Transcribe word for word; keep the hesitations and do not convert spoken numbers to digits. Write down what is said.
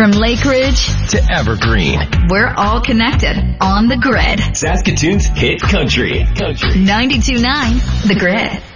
From Lake Ridge to Evergreen, we're all connected on the grid. Saskatoon's hit country. Country. ninety-two point nine The Grid.